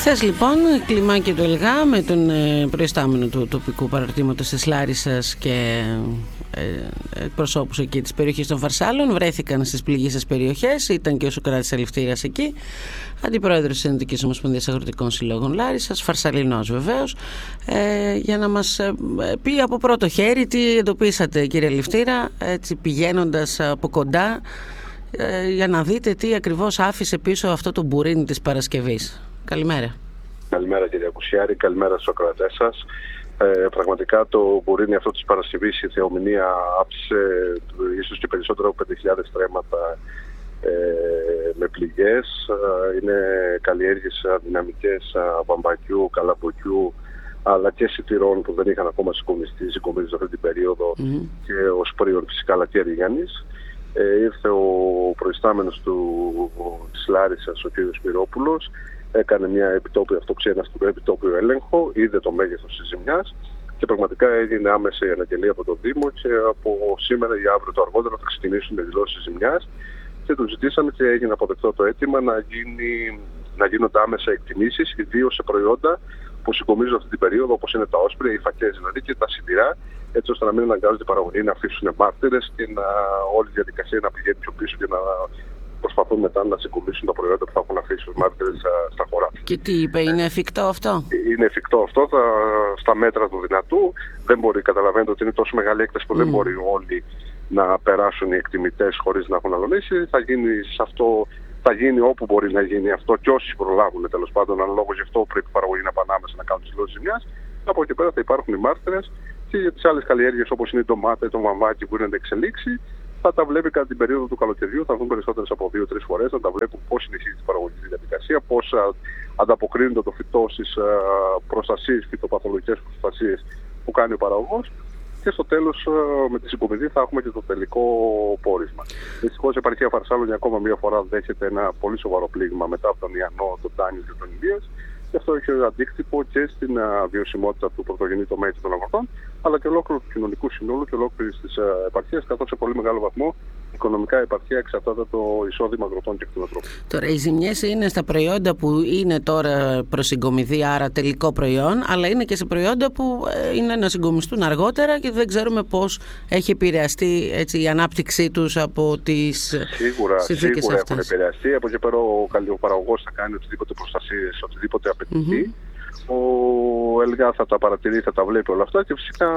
Χθες λοιπόν κλιμάκια του ΕΛΓΑ με τον προϊστάμενο του τοπικού παραρτήματος της Λάρισσας και εκπροσώπους εκεί της περιοχής των Φαρσάλων βρέθηκαν στις πληγείσες περιοχές. Ήταν και ο Σωκράτης Αληφτήρας εκεί, αντιπρόεδρος της Ενωτικής Ομοσπονδίας Αγροτικών Συλλόγων Λάρισσας, Φαρσαλινός βεβαίως, για να μας πει από πρώτο χέρι τι εντοπίσατε, κύριε Αληφτήρα, έτσι πηγαίνοντας από κοντά, για να δείτε τι ακριβώς άφησε πίσω αυτό το μπουρίνι της Παρασκευής. Καλημέρα. Καλημέρα κύριε Κουσιάρη, καλημέρα στους ακροατές σας. Πραγματικά το μπουρίνι αυτό της Παρασκευής, η θεομηνία, άφησε ίσως και περισσότερο από 5.000 στρέμματα με πληγές. Είναι καλλιέργειες δυναμικές βαμβακιού, καλαμποκιού, αλλά και σιτηρών που δεν είχαν ακόμα συγκομίσει αυτή την περίοδο και ο σπρίων φυσικά, αλλά και ρίγανης. Ήρθε ο προϊστάμενος της Λάρισσας, ο κ. Σπυρόπουλος, έκανε μια επιτόπιο αυτοξένα στον επιτόπιο έλεγχο, είδε το μέγεθος της ζημιάς και πραγματικά έγινε άμεση η αναγγελία από τον Δήμο και από σήμερα ή αύριο το αργότερο θα ξεκινήσουν οι δηλώσεις ζημιάς και του ζητήσαμε και έγινε αποδεκτό το αίτημα να γίνονται άμεσα εκτιμήσεις, ιδίως σε προϊόντα που συγκομίζουν αυτή την περίοδο, όπως είναι τα όσπρια, οι φακές δηλαδή και τα σιδηρά, έτσι ώστε να μην αναγκάζονται οι παραγωγοί να αφήσουν μάρτυρες και όλη η διαδικασία να πηγαίνει πιο πίσω και να προσπαθούν μετά να συγκομίσουν τα προϊόντα που θα έχουν αφήσει τους μάρτυρες στα χωράφια. Και τι είπε, είναι εφικτό αυτό? Είναι εφικτό αυτό, στα μέτρα του δυνατού. Δεν μπορεί, καταλαβαίνετε ότι είναι τόσο μεγάλη έκταση που δεν μπορεί όλοι να περάσουν οι εκτιμητές χωρίς να έχουν αλωνίσει. Θα γίνει όπου μπορεί να γίνει αυτό και όσοι προλάβουν τέλος πάντων αναλόγως, γι' αυτό πρέπει οι παραγωγοί να πάνε άμεσα να κάνουν τις δηλώσεις ζημιάς. Από εκεί πέρα θα υπάρχουν οι μάρτυρες και για τις άλλες καλλιέργειες όπως είναι η ντομάτα ή το βαμβάκι που είναι να εξελίξει. Θα τα βλέπει κατά την περίοδο του καλοκαιριού, θα δουν περισσότερες από 2-3 φορές, να τα βλέπουν πώς συνεχίζει η παραγωγική διαδικασία, πώς ανταποκρίνεται το φυτό στις προστασίες, φυτοπαθολογικές προστασίες που κάνει ο παραγωγός. Και στο τέλος με τη συγκομιδή θα έχουμε και το τελικό πόρισμα. Δυστυχώς η επαρχία Φαρσάλων για ακόμα μία φορά δέχεται ένα πολύ σοβαρό πλήγμα μετά από τον Ιαννό, τον Τάνιο και τον Ηλίας. Και αυτό έχει αντίκτυπο και στην βιωσιμότητα του πρωτογενή τομέα των αγροτών, αλλά και ολόκληρου του κοινωνικού συνόλου και ολόκληρη τη επαρχία, καθώς σε πολύ μεγάλο βαθμό οικονομικά η επαρχία εξαρτάται το εισόδημα αγροτών και κτηνοτρόφων. Τώρα, οι ζημιές είναι στα προϊόντα που είναι τώρα προς συγκομιδή, άρα τελικό προϊόν, αλλά είναι και σε προϊόντα που είναι να συγκομιστούν αργότερα και δεν ξέρουμε πώς έχει επηρεαστεί έτσι, η ανάπτυξή τους από τις συνθήκες σίγουρα αυτές. Έχουν επηρεαστεί. Από εκεί πέρα ο παραγωγός θα κάνει οτιδήποτε προστασίες, οτιδήποτε απαιτεί. Ο ΕΛΓΑ θα τα παρατηρεί, θα τα βλέπει όλα αυτά και φυσικά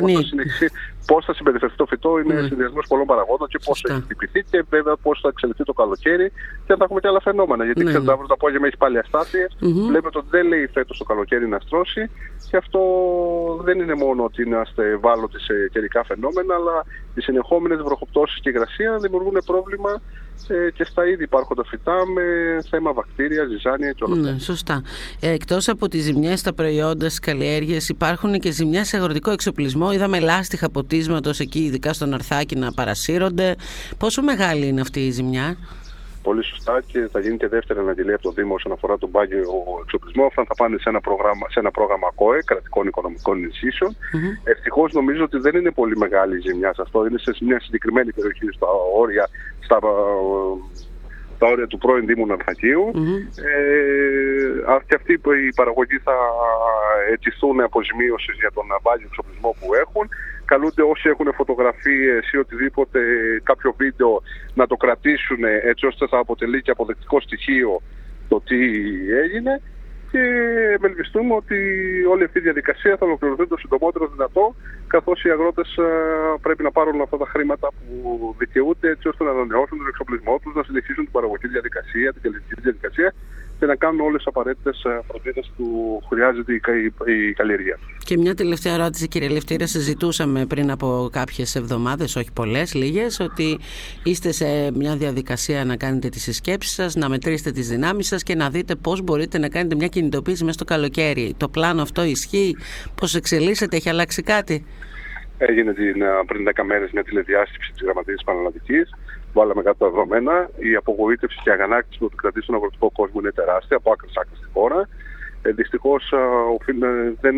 πώς θα συμπεριφερθεί το φυτό είναι συνδυασμός πολλών παραγόντων και πώς έχει χτυπηθεί και βέβαια πώς θα εξελιχθεί το καλοκαίρι και θα έχουμε και άλλα φαινόμενα. Γιατί ξέρετε, αύριο το απόγευμα έχει πάλι αστάθειες. Βλέπετε ότι δεν λέει φέτος το καλοκαίρι να στρώσει και αυτό δεν είναι μόνο ότι είμαστε ευάλωτοι σε καιρικά φαινόμενα, αλλά οι συνεχόμενες βροχοπτώσεις και υγρασία δημιουργούν πρόβλημα και στα ήδη υπάρχοντα φυτά με θέμα βακτήρια, ζυζάνια και όλα αυτά. Ναι, σωστά. Εκτός από τις ζημιές στα προϊόντα, στις καλλιέργειες, υπάρχουν και ζημιές σε αγροτικό εξοπλισμό. Είδαμε λάστιχα ποτίσματος εκεί, ειδικά στον Αρθάκι, να παρασύρονται. Πόσο μεγάλη είναι αυτή η ζημιά? Πολύ σωστά, και θα γίνει και δεύτερη αναγγελία από το Δήμο όσον αφορά τον πάγιο εξοπλισμό. Αυτά θα πάνε σε ένα πρόγραμμα ΚΟΕ, κρατικών οικονομικών ενισχύσεων. Ευτυχώς νομίζω ότι δεν είναι πολύ μεγάλη η ζημιά σε αυτό. Είναι σε μια συγκεκριμένη περιοχή στα όρια του πρώην Δήμου Ναρθακίου. Και αυτοί οι παραγωγοί θα αιτηθούν αποζημίωσης για τον πάγιο εξοπλισμό που έχουν. Καλούνται όσοι έχουν φωτογραφίες ή οτιδήποτε, κάποιο βίντεο, να το κρατήσουν έτσι ώστε θα αποτελεί και αποδεκτικό στοιχείο το τι έγινε και ευελπιστούμε ότι όλη αυτή η διαδικασία θα ολοκληρωθεί το συντομότερο δυνατό, καθώς οι αγρότες πρέπει να πάρουν αυτά τα χρήματα που δικαιούνται έτσι ώστε να ανανεώσουν τον εξοπλισμό τους, να συνεχίσουν την παραγωγική διαδικασία, την καλλιεργική διαδικασία και να κάνουν όλες τις απαραίτητες φροντίδες που χρειάζεται η καλλιεργία. Και μια τελευταία ερώτηση, κύριε Αληφτήρα. Συζητούσαμε πριν από κάποιες εβδομάδες, όχι πολλές, λίγες, ότι είστε σε μια διαδικασία να κάνετε τις συσκέψεις σας, να μετρήσετε τις δυνάμεις σας και να δείτε πώς μπορείτε να κάνετε μια κινητοποίηση μέσα στο καλοκαίρι. Το πλάνο αυτό ισχύει? Πώς εξελίσσεται? Έχει αλλάξει κάτι? Έγινε πριν 10 μέρες μια τηλεδιάσκεψη της Γραμματείας Πανελλαδικής. Βάλαμε κάτω τα δεδομένα. Η απογοήτευση και η αγανάκτηση που επικρατεί στον αγροτικό κόσμο είναι τεράστια από άκρη σ' άκρη στη χώρα. Δυστυχώς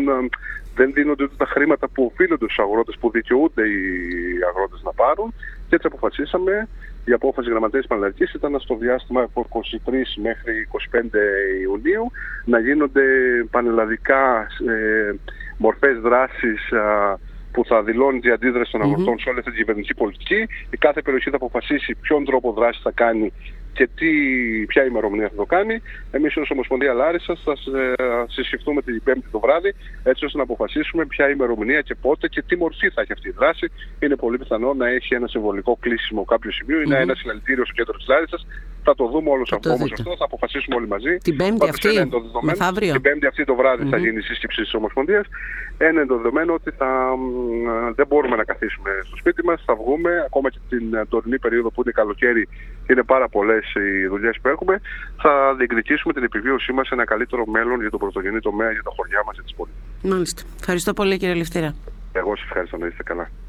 δεν δίνονται ούτε τα χρήματα που οφείλονται στους αγρότες, που δικαιούνται οι αγρότες να πάρουν, Και έτσι αποφασίσαμε. Η απόφαση Γραμματέας Πανελλαδικής ήταν στο διάστημα από 23 μέχρι 25 Ιουνίου να γίνονται πανελλαδικά μορφές δράσης που θα δηλώνει τη αντίδραση των αγροτών σε όλη αυτή την κυβερνητική πολιτική. Η κάθε περιοχή θα αποφασίσει ποιον τρόπο δράση θα κάνει και ποια ημερομηνία θα το κάνει. Εμείς ως Ομοσπονδία Λάρισσας θα συσκεφτούμε την Πέμπτη το βράδυ, έτσι ώστε να αποφασίσουμε ποια ημερομηνία και πότε και τι μορφή θα έχει αυτή η δράση. Είναι πολύ πιθανό να έχει ένα συμβολικό κλείσιμο κάποιο σημείο ή να ένα συλλαλητήριο στο κέντρο της Λάρισσας. Θα το δούμε όλος όμως αυτό, θα αποφασίσουμε όλοι μαζί. Την Πέμπτη αυτή, μεθαύριο. Την Πέμπτη αυτή το βράδυ θα γίνει η σύσκεψη της Ομοσπονδίας. Ένα είναι το δεδομένο ότι δεν μπορούμε να καθίσουμε στο σπίτι μας, θα βγούμε, ακόμα και την τωρινή περίοδο που είναι καλοκαίρι, είναι πάρα πολλές οι δουλειές που έχουμε. Θα διεκδικήσουμε την επιβίωσή μας σε ένα καλύτερο μέλλον για τον πρωτογενή τομέα, για τα χωριά μας και τις πόλεις. Μάλιστα. Ευχαριστώ πολύ, κύριε Λευτήρα. Εγώ σας ευχαριστώ, να είστε καλά.